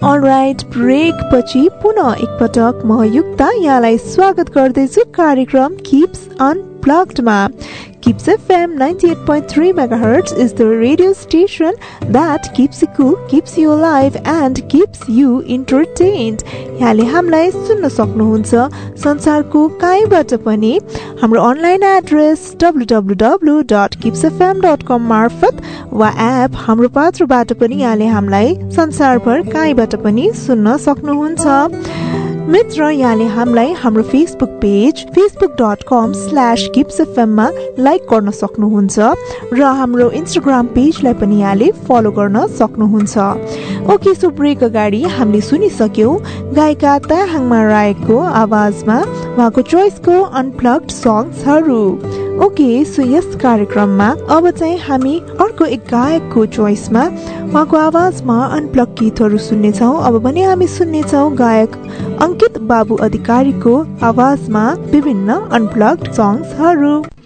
All right, brake पछि पुनः एकपटक म युक्ता यहाँलाई स्वागत गर्दैछु कार्यक्रम kips अनप्लग्डमा। Kips FM 98.3 MHz is the radio station that keeps you cool, keeps you alive and keeps you entertained. यहाँले हामीलाई सुन्न सक्नुहुन्छ संसारको काहीबाट पनि। हाम्रो अनलाइन एड्रेस www.kipsfm.com मार्फत वा एप हाम्रो पात्रबाट पनि यहाँले हामीलाई संसारभर काहीबाट पनि सुन्न सक्नुहुन्छ। मित्र, यहाँले हामीलाई हाम्रो फेसबुक पेज facebook.com/kipsfm मा लाइक गर्न सक्नुहुन्छ र हाम्रो इन्स्टाग्राम पेजलाई पनि यहाँले फलो गर्न सक्नुहुन्छ। ओके, सो ब्रेक अगाडि हामीले सुनिसक्यौं गायिका ताहाङ रायको आवाजमा उहाँको चोइसको अनप्लग्ड सङ्ग्सहरू। ओके, सो यस कार्यक्रममा अब चाहिँ हामी अर्को एक गायकको चोइसमा उहाँको आवाजमा अनप्लग गीतहरू सुन्नेछौँ। अब भने हामी सुन्नेछौँ गायक अंकित बाबु अधिकारीको आवाजमा विभिन्न अनप्लग्ड सङ्ग्सहरू।